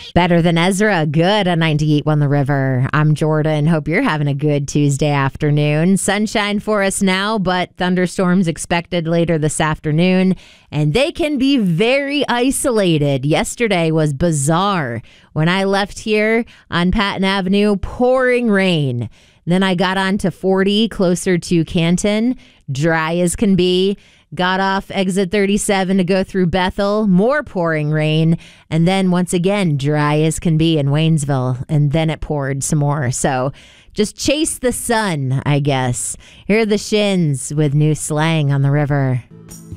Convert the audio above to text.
Better than Ezra. Good on 98.1 The River. I'm Jordan. Hope you're having a good Tuesday afternoon. Sunshine for us now, but thunderstorms expected later this afternoon, and they can be very isolated. Yesterday was bizarre. When I left here on Patton Avenue, pouring rain. Then I got on to 40 closer to Canton, dry as can be. Got off exit 37 to go through Bethel, more pouring rain, and then once again, dry as can be in Waynesville, and then it poured some more. So just chase the sun, I guess. Here are the Shins with new slang on the river.